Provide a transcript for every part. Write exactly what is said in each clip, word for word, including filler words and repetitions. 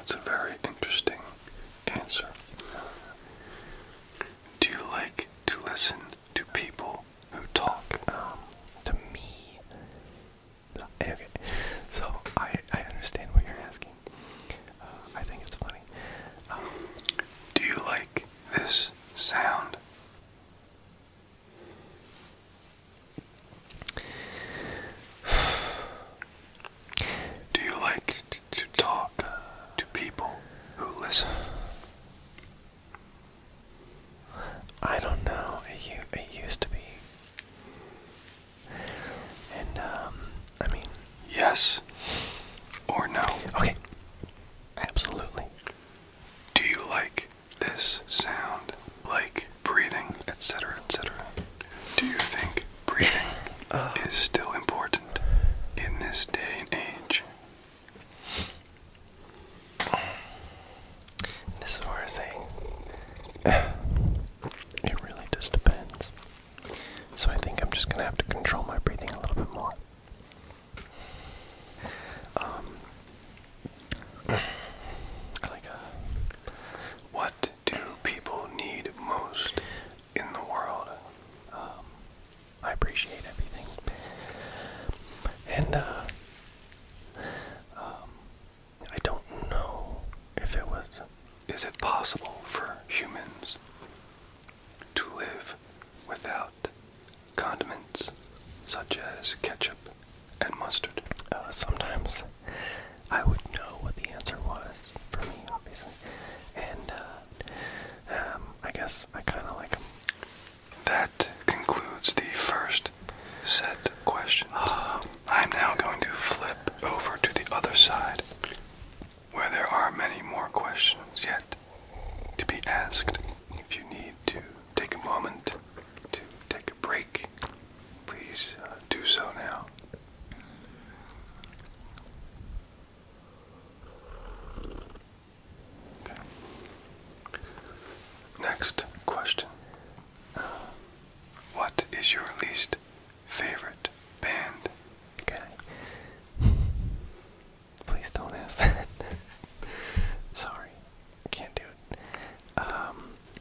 That's a very interesting answer. Do you like to listen to people who talk? Um, to me, okay, so I, I understand what you're asking. Uh, I think it's funny. Um, Do you like this sound? Do you like to talk to people who listen? I don't know. It, u it used to be. And, um, I mean... Yes or no? Okay. Absolutely. Do you like this sound? Like breathing, et cetera, et cetera? Do you think breathing uh, is still important in this day and age? This is where I say... It really just depends. So I think I'm just gonna have to control my breathing a little bit more. Um, I like a... What do people need most in the world? Um, I appreciate everything. And, uh, um, I don't know if it was... Is it possible for humans to live without condiments such as ketchup and mustard? Uh, sometimes I would know what the answer was for me, obviously. And, uh, um, I guess I kind of like them. That concludes the first set of questions. I'm now going to flip over to the other side, where there are many more questions yet to be asked. If you need to take a moment to take a break, please uh, do so now. Okay. Next question. What is your least favorite band? Okay. Please don't ask that. Sorry. Can't do it. Um,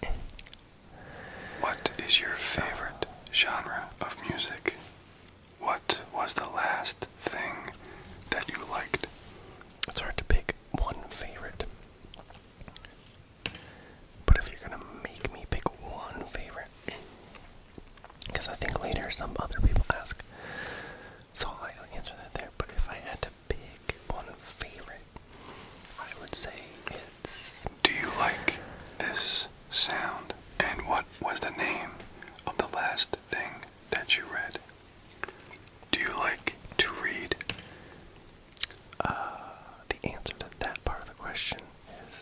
What is your favorite genre of music? What was the last thing that you liked? it's hard to pick one favorite. But if you're gonna make me pick one favorite, because I think later some other people ask, so I'll answer that there. But if I had to pick one favorite, I would say it's... Do you like this sound? And what was the name of the last thing that you read? Do you like to read? Uh, the answer to that part of the question is...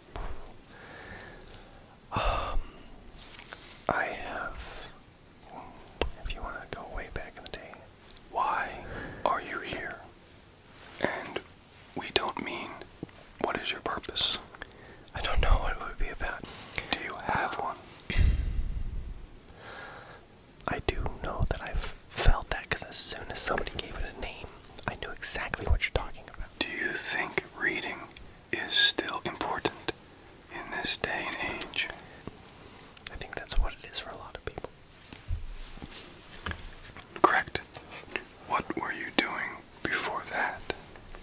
Um, I have... If you want to go way back in the day... Why are you here? And we don't mean, what is your purpose? I don't know what it would be about. Do you have one? I do know that I've felt that because as soon as somebody gave it a name, I knew exactly what you're talking about. Do you think reading is still important in this day and age? I think that's what it is for a lot of people. Correct. What were you doing before that?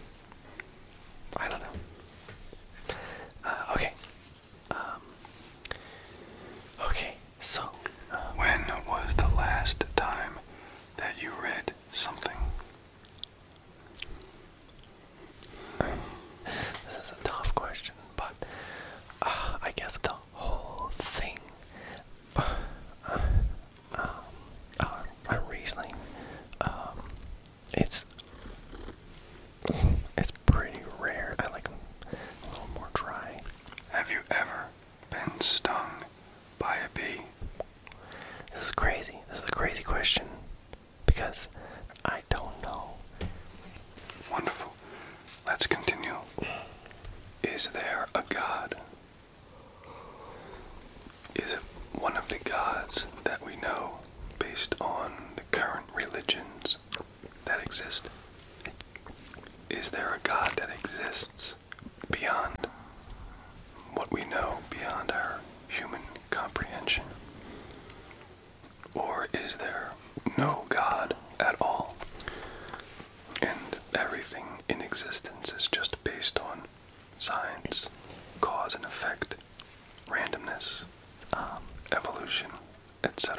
I don't know. Uh, okay. Um, okay, so... Um, When was the last time that you read something? this is a tough question, but uh, I guess the whole thing... Uh, um, uh, uh, Riesling, um, it's... It's pretty rare. I like them a little more dry. Have you ever been stung by a bee? This is crazy. This is a crazy question because I don't know. Wonderful. Let's continue. Is there a God? Is it one of the gods that we know based on the current religions that exist? Is there a God that exists beyond what we know beyond our human comprehension? Or is there no God at all? And everything in existence is just based on science, cause and effect, randomness, Um, evolution, et cetera.